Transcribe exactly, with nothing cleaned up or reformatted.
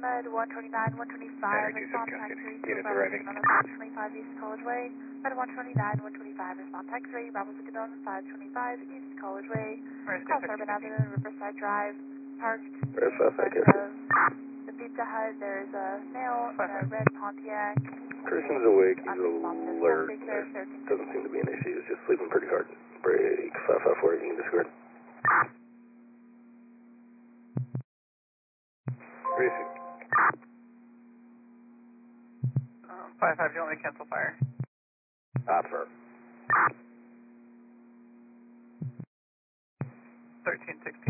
H U D one twenty-nine, one twenty-five, respond taxi to Bravo Sedona five twenty-five East College Way. H U D one twenty-nine, one twenty-five, respond taxi, Bravo Sedona five twenty-five East College Way. Cross Urban Avenue, Riverside Drive, parked in front of the Pizza Hut. There's a male in a red Pontiac. Person's awake, he's alert. There doesn't seem to be an issue, he's just sleeping pretty hard. Break five five four, you can discord. Briefing. Um, five five, do you want me to cancel fire? Offer. thirteen sixteen.